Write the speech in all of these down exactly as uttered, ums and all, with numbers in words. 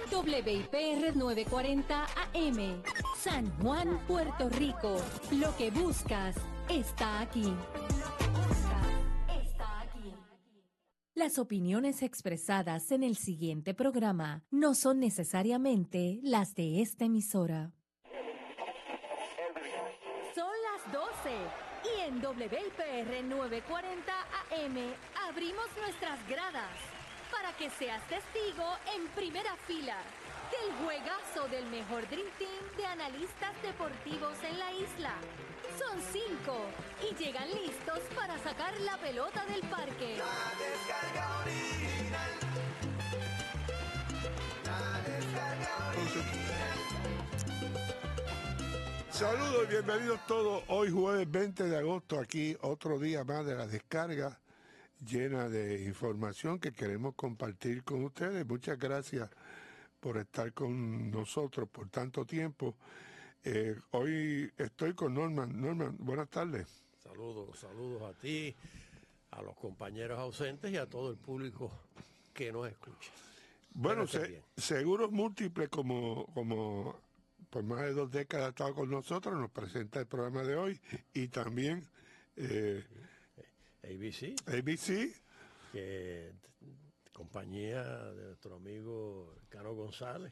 W I P R novecientos cuarenta A M, San Juan, Puerto Rico. Lo que buscas está aquí. Está aquí. Las opiniones expresadas en el siguiente programa no son necesariamente las de esta emisora. Son las doce y en W I P R novecientos cuarenta A M abrimos nuestras gradas para que seas testigo en primera fila del juegazo del mejor Dream Team de analistas deportivos en la isla. Son cinco y llegan listos para sacar la pelota del parque. La descarga original. La descarga original. Saludos y bienvenidos todos. Hoy jueves veinte de agosto, aquí otro día más de la descarga llena de información que queremos compartir con ustedes. Muchas gracias por estar con nosotros por tanto tiempo. Eh, hoy estoy con Norman. Norman, buenas tardes. Saludos, saludos a ti, a los compañeros ausentes y a todo el público que nos escucha. Bueno, se, Seguros Múltiples, como, como por más de dos décadas ha estado con nosotros, nos presenta el programa de hoy y también eh, A B C. A B C. Que compañía de nuestro amigo Cano González,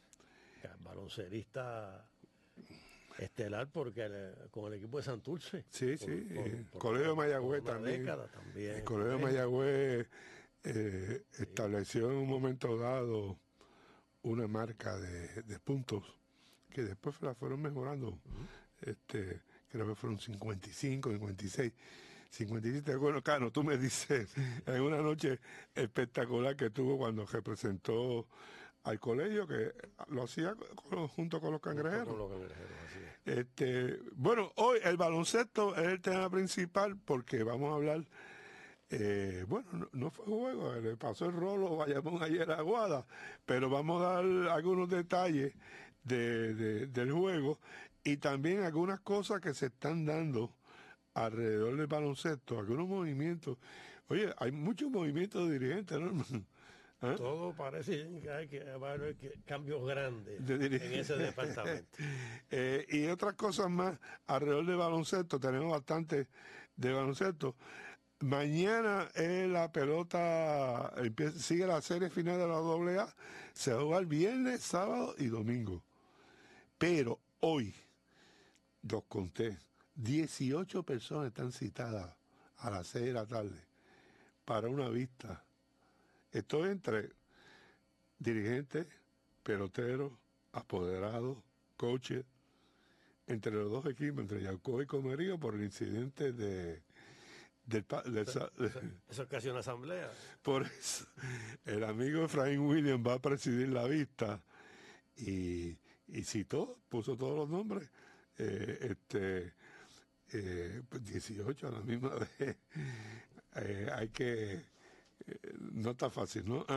baloncerista estelar porque el, con el equipo de Santurce. Sí, por, sí. por, Eh, por Colegio de Mayagüez una también. década también. El Colegio de Mayagüez eh, sí. estableció en un momento dado una marca de, de puntos que después la fueron mejorando. Uh-huh. Este, creo que fueron cincuenta y cinco, cincuenta y seis. cincuenta y siete, bueno, Cano, tú me dices, en una noche espectacular que tuvo cuando representó al colegio, que lo hacía con, junto con los cangrejeros. Con los cangrejeros, así es. Este, bueno, hoy el baloncesto es el tema principal porque vamos a hablar, eh, bueno, no, no fue juego, le pasó el rolo Bayamón ayer a Aguada, pero vamos a dar algunos detalles de, de, del juego y también algunas cosas que se están dando alrededor del baloncesto, algunos movimientos. Oye, hay muchos movimientos de dirigentes, ¿no? ¿Ah? Todo parece que hay que va a haber cambios grandes de en ese departamento. eh, y otras cosas más alrededor del baloncesto, tenemos bastante de baloncesto. Mañana es la pelota, empieza, sigue la serie final de la doble A, se va a jugar viernes, sábado y domingo. Pero hoy, los conté, dieciocho personas están citadas a las seis de la tarde para una vista. Estoy entre dirigentes, peloteros, apoderados, coaches, entre los dos equipos, entre Yaucoa y Comerío, por el incidente de... Del, del, eso, eso, eso es casi una asamblea. Por eso, el amigo Efraín Williams va a presidir la vista y, y citó, puso todos los nombres. Eh, este... Eh, pues dieciocho a la misma vez. Eh, hay que eh, no está fácil, ¿no?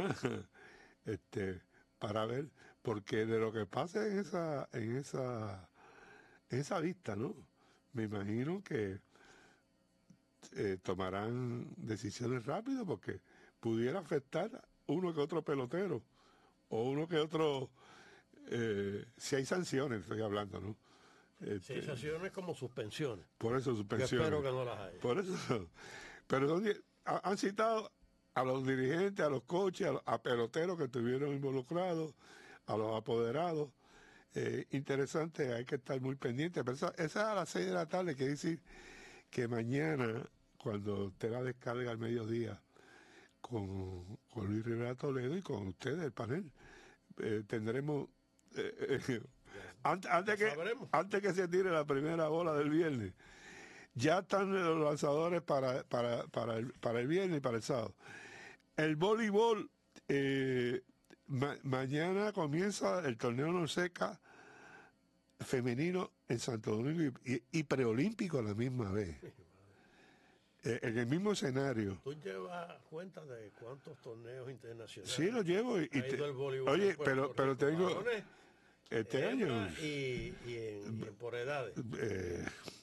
este para ver, porque de lo que pasa en esa en esa en esa vista, ¿no? Me imagino que eh, tomarán decisiones rápidas porque pudiera afectar uno que otro pelotero o uno que otro eh, si hay sanciones, estoy hablando, ¿no? Este, sensaciones como suspensiones. Por eso suspensiones. Yo espero que no las haya. Por eso. Pero son, han citado a los dirigentes, a los coaches, a, a peloteros que estuvieron involucrados, a los apoderados. Eh, interesante, hay que estar muy pendiente. Pero esa, esa es a las seis de la tarde, quiere decir que mañana, cuando te la descarga al mediodía, con, con Luis Rivera Toledo y con ustedes, el panel, eh, tendremos... Eh, eh, Antes, antes, que, antes que se tire la primera bola del viernes, ya están los lanzadores para, para, para, el, para el viernes y para el sábado. El voleibol, eh, ma, mañana comienza el torneo Norseca femenino en Santo Domingo y, y, y preolímpico a la misma vez. Eh, en el mismo escenario. ¿Tú llevas cuenta de cuántos torneos internacionales? Sí, lo llevo. Y, y te, el voleibol oye, pero, pero tengo... Varones, este año y, y, en, y en por edades eh,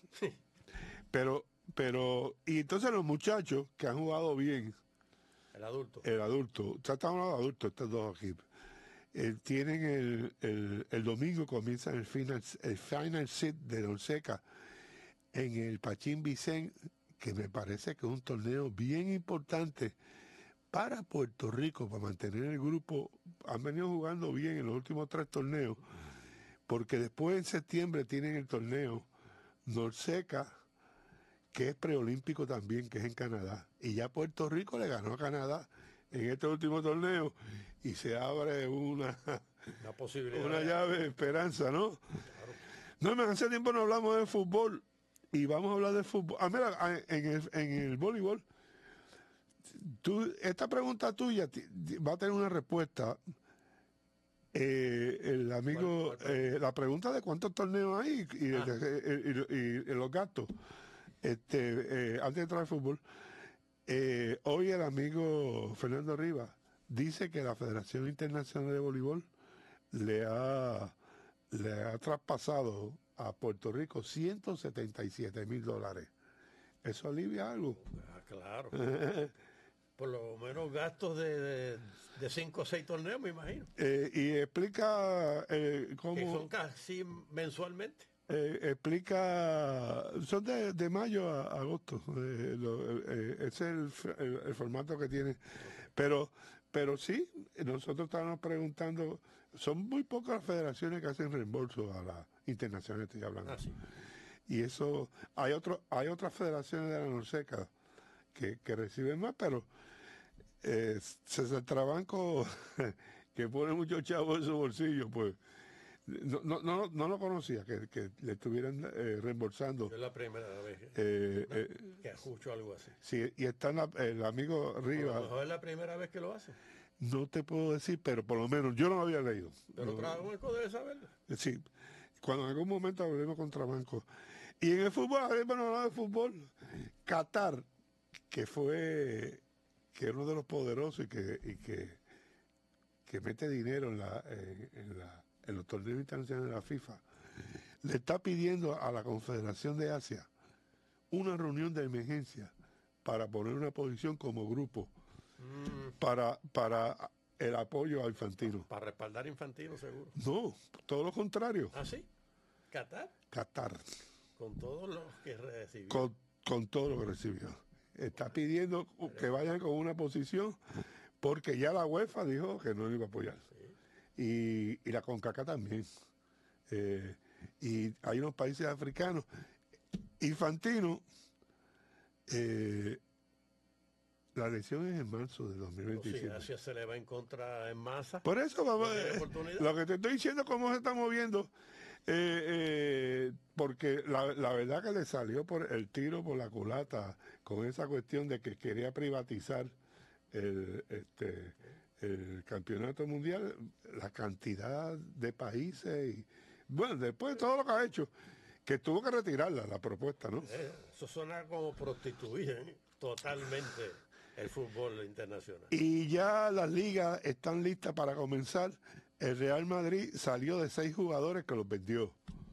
pero pero y entonces los muchachos que han jugado bien el adulto el adulto estamos hablando de adultos estos dos equipos Eh, tienen el, el, el domingo comienza el final, el final set de Norseca en el Pachín Vicente, que me parece que es un torneo bien importante para Puerto Rico, para mantener el grupo. Han venido jugando bien en los últimos tres torneos, porque después en septiembre tienen el torneo Norseca, que es preolímpico también, que es en Canadá. Y ya Puerto Rico le ganó a Canadá en este último torneo y se abre una, La posibilidad. una llave de esperanza, ¿no? No, me hace tiempo no hablamos de fútbol y vamos a hablar de fútbol. Ah, mira, ah, en el, en el voleibol, tú, esta pregunta tuya ti- va a tener una respuesta. Eh, el amigo, ¿Cuál- cuál eh, la pregunta de cuántos torneos hay y, y, Ah. y- y- y los gastos, este, eh, antes de entrar al fútbol. Eh, hoy el amigo Fernando Rivas dice que la Federación Internacional de Voleibol le ha, le ha traspasado a Puerto Rico ciento setenta y siete mil dólares. ¿Eso alivia algo? Ah, claro. Por lo menos gastos de, de, de cinco o seis torneos, me imagino. Eh, y explica eh, Que cómo... son casi mensualmente. Eh, explica, son de, de mayo a, a agosto, eh, lo- eh, ese es el, f- el- el formato que tiene. Pero, pero sí, nosotros estábamos preguntando, son muy pocas las federaciones que hacen reembolso a las internacionales, estoy hablando. Ah, sí. Y eso, hay otro, hay otras federaciones de la Norseca que, que reciben más, pero eh, César Trabanco, que pone muchos chavos en su bolsillo, pues no, no, no, no lo conocía, que, que le estuvieran eh, reembolsando. Es la primera vez que, Eh, eh, que escucho algo así. sí, y está la- el amigo A lo Rivas, mejor es la primera vez que lo hacen. no te puedo decir, pero por lo menos yo no lo había leído. Pero No, Trabanco debe saberlo. sí, cuando en algún momento hablemos con Trabanco. Y en el fútbol, bueno, hablando de fútbol, Qatar, que fue, que es uno de los poderosos y que, y que, que mete dinero en, la, en, en la, en los torneos internacionales de la FIFA, le está pidiendo a la Confederación de Asia una reunión de emergencia para poner una posición como grupo Mm, para, para el apoyo a Infantino. para respaldar Infantino, seguro. No, todo lo contrario. ¿Ah, sí? Qatar, Qatar, con todos los que recibió. con, con todo lo que recibió. Está pidiendo que vayan con una posición porque ya la UEFA dijo que no lo iba a apoyar. Y, y la CONCACAF también. Eh, y hay unos países africanos. Infantino, eh, la elección es en marzo de O sea, dos mil veintisiete. Asia se le va en contra en masa. Por eso vamos, No tiene eh, oportunidad. lo que te estoy diciendo cómo se está moviendo, eh, eh, porque la, la verdad que le salió por el tiro por la culata con esa cuestión de que quería privatizar el, este, el campeonato mundial, la cantidad de países y bueno, después de todo lo que ha hecho, que tuvo que retirarla la propuesta, ¿no? Eh, Eso suena como prostituir ¿eh? totalmente el fútbol internacional. Y ya las ligas están listas para comenzar. El Real Madrid salió de seis jugadores que los vendió.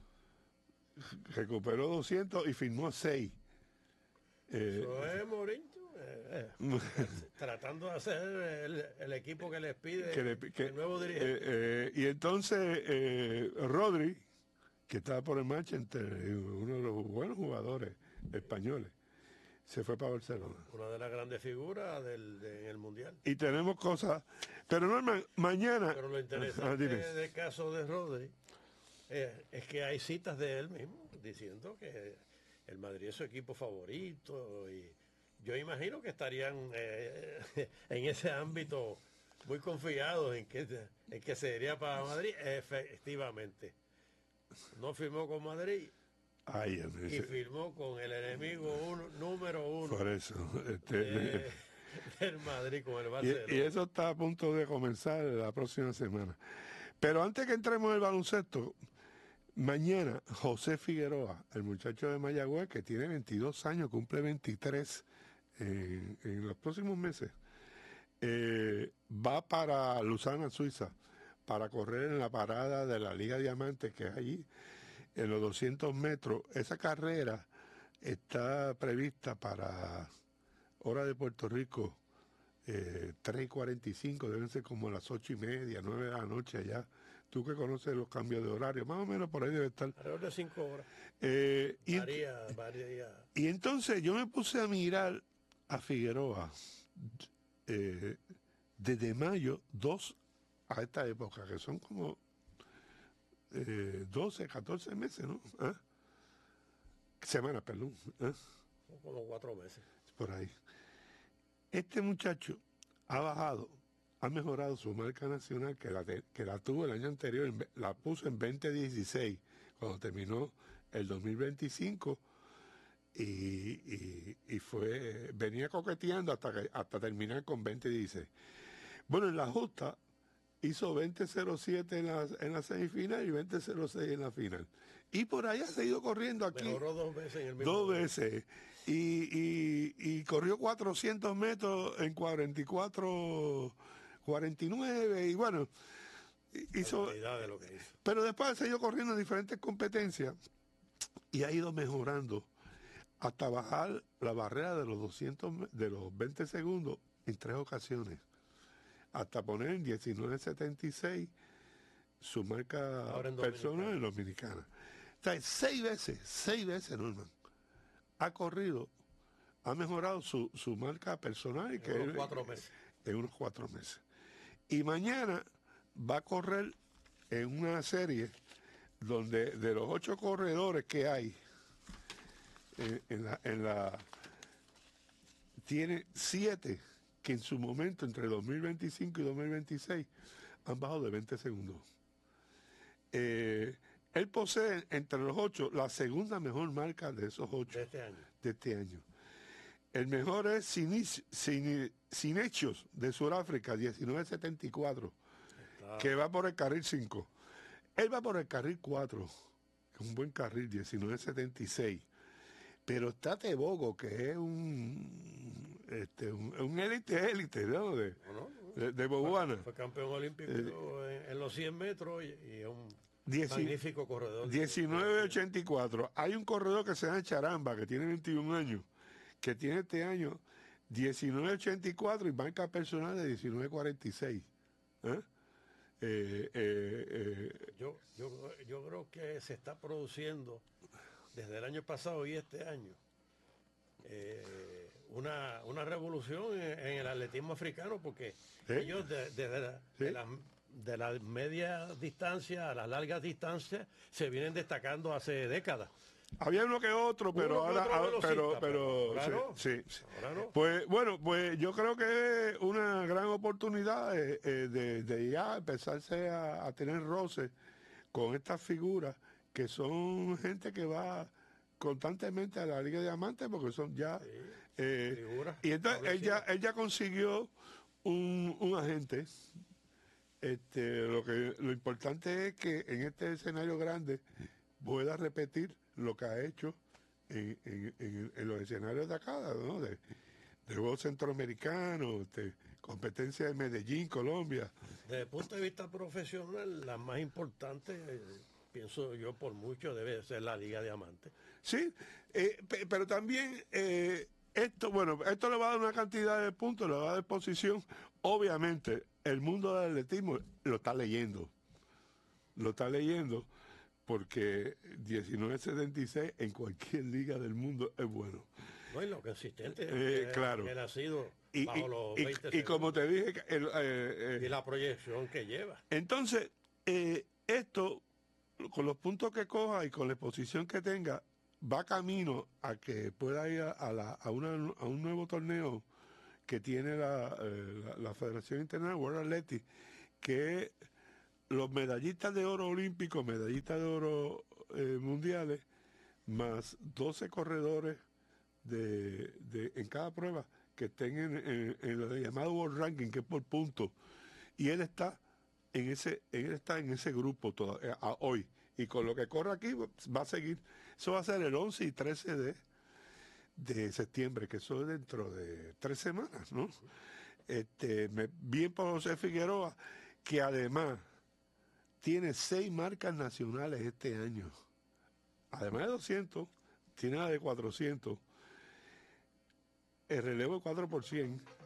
Recuperó doscientos y firmó seis. Eh, Eso es Mourinho, eh, eh, tratando de hacer el, el equipo que les pide que le- que- el nuevo dirigente. eh, eh, y entonces eh, Rodri, que estaba por el Manchester, eh, uno de los buenos jugadores españoles, se fue para Barcelona. Una de las grandes figuras del, de- en el Mundial. Y tenemos cosas, pero Norman, mañana... Pero lo Ah, interesante dime. del caso de Rodri eh, es que hay citas de él mismo diciendo que el Madrid es su equipo favorito y yo imagino que estarían eh, en ese ámbito muy confiados en que, en que se iría para Madrid. Efectivamente, no firmó con Madrid Ay, Dios mío, y ese- firmó con el enemigo uno- número uno por eso. Este, de- del Madrid, con el Y, Barcelona. y eso está a punto de comenzar la próxima semana. Pero antes que entremos en el baloncesto, mañana José Figueroa, el muchacho de Mayagüez, que tiene veintidós años, cumple veintitrés en, en los próximos meses, eh, va para Lausana, Suiza, para correr en la parada de la Liga Diamante, que es allí, en los doscientos metros. Esa carrera está prevista para hora de Puerto Rico, eh, tres y cuarenta y cinco, deben ser como a las ocho y media, nueve de la noche allá. Tú que conoces los cambios de horario, más o menos por ahí debe estar. Alrededor de cinco horas. Eh, y, Varía, varía. y entonces yo me puse a mirar a Figueroa eh, desde mayo dos a esta época, que son como eh, doce, catorce meses, ¿no? ¿Ah? Semanas, perdón. ¿Ah? Son como cuatro meses. Por ahí. Este muchacho ha bajado, ha mejorado su marca nacional, que la, te- que la tuvo el año anterior, en ve- la puso en veinte dieciséis, cuando terminó el dos mil veinticinco, y, y- y fue, venía coqueteando hasta, que- hasta terminar con veinte dieciséis. Bueno, en la justa hizo veinte cero siete en la, en la semifinal y veinte cero seis en la final. Y por ahí ha seguido corriendo aquí. Mejoró dos veces en el mismo. Dos veces. Y, y, y corrió cuatrocientos metros en cuarenta y cuatro, cuarenta y nueve. Y bueno, hizo. Barbaridad de lo que hizo. Pero después ha seguido corriendo en diferentes competencias y ha ido mejorando hasta bajar la barrera de los doscientos, me- de los veinte segundos en tres ocasiones. Hasta poner en diecinueve setenta y seis su marca Ahora en personal en Dominicana. O sea, seis veces, seis veces, Norman, ha corrido, ha mejorado su, su marca personal. Y que En unos él- cuatro meses. En unos cuatro meses. Y mañana va a correr en una serie donde de los ocho corredores que hay eh, en la, en la tiene siete que en su momento entre dos mil veinticinco y dos mil veintiséis han bajado de veinte segundos. Eh, él posee entre los ocho la segunda mejor marca de esos ocho De este año. de este año. El mejor es Sin, Sin, Sin Hechos de Sudáfrica, diecinueve setenta y cuatro, Está- que va por el carril cinco. Él va por el carril cuatro, que es un buen carril, diecinueve setenta y seis. Pero está Tebogo, que es un este, un, un élite, élite, ¿no? De, ¿no? ¿no? de, de Botswana. Fue campeón olímpico Eh, en, en los cien metros y, y es un Dieci- magnífico corredor. diecinueve ochenta y cuatro. Hay un corredor que se llama Charamba, que tiene veintiún años, que tiene este año diecinueve ochenta y cuatro y marca personal de diecinueve cuarenta y seis. ¿Eh? Eh, eh, eh, Yo, yo, yo creo que se está produciendo desde el año pasado y este año eh, una, una revolución en, en el atletismo africano porque ¿Sí? ellos de, desde la, ¿Sí? de la, de la media distancia a las largas distancias se vienen destacando hace décadas. Había uno que otro, pero Uno que ahora, otro ahora- velocista, pero, pero pero, ahora sí, no. sí, sí. Ahora no. Pues bueno, pues yo creo que es una gran oportunidad eh, eh, de, de ya empezarse a, a tener roces con estas figuras que son gente que va constantemente a la Liga de Diamantes porque son ya eh, figuras y entonces él ya, establecidas. él ya consiguió un, un agente. Este, lo que lo importante es que en este escenario grande pueda repetir lo que ha hecho en, en- en- en los escenarios de acá, ¿no? De, de Juegos Centroamericanos, de competencia de Medellín, Colombia. Desde el punto de vista profesional, la más importante, eh, pienso yo por mucho, debe ser la Liga Diamante. Sí, eh, pe- pero también eh, esto, bueno, esto le va a dar una cantidad de puntos, le va a dar posición. Obviamente, el mundo del atletismo lo está leyendo, lo está leyendo porque diecinueve setenta y seis en cualquier liga del mundo es bueno. No, y lo consistente Eh, que, claro. que él ha sido Y, bajo y- los y- veinte y como segundos. te dije, el, eh, Y eh, la proyección que lleva. entonces, eh, esto, con los puntos que coja y con la exposición que tenga, va camino a que pueda ir a, a la- a una- a un nuevo torneo que tiene la, eh, la- la Federación Internacional World Athletics, que es los medallistas de oro olímpicos, medallistas de oro eh, mundiales, más doce corredores de, de- en cada prueba que estén en, en- en lo llamado World Ranking, que es por puntos. Y él está en ese, él está en ese grupo toda- eh, a- hoy. Y con lo que corre aquí va a seguir. Eso va a ser el once y trece de, de septiembre, que eso es dentro de tres semanas, ¿no? Este, me, bien por José Figueroa, que además tiene seis marcas nacionales este año. Además de doscientos, tiene la de cuatrocientos, el relevo de cuatro por cien,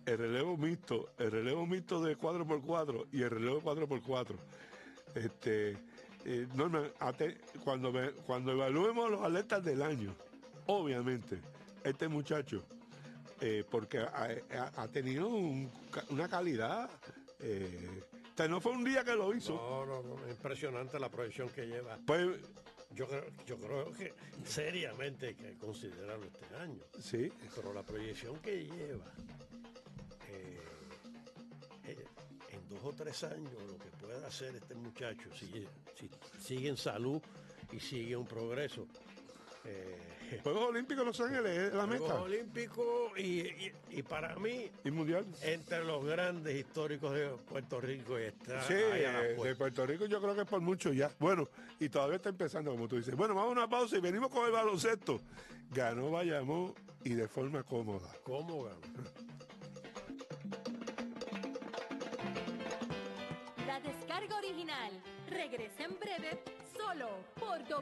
el relevo mixto, el relevo mixto de cuatro por cuatro y el relevo cuatro por cuatro. Este, eh, Norman, ate- cuando, ve- cuando evaluemos los atletas del año, obviamente, este muchacho, eh, porque ha, ha- ha tenido un ca- una calidad, eh, o sea, no fue un día que lo hizo, No, no, no, es impresionante la proyección que lleva. pues Yo creo, yo creo que seriamente hay que considerarlo este año. sí, Pero la proyección que lleva eh, eh, en dos o tres años, lo que pueda hacer este muchacho, si, si sigue en salud y sigue un progreso. Eh, Juegos Olímpicos Los Ángeles es la Juegos meta, Olímpicos y, y- y para mí, y mundial. entre los grandes históricos de Puerto Rico está Sí, ahí a la eh, de puerta. Puerto Rico yo creo que es por mucho ya. Bueno, y todavía está empezando, como tú dices. Bueno, vamos a una pausa y venimos con el baloncesto. Ganó Bayamón y de forma cómoda. ¿Cómo gana? La descarga original regresa en breve solo por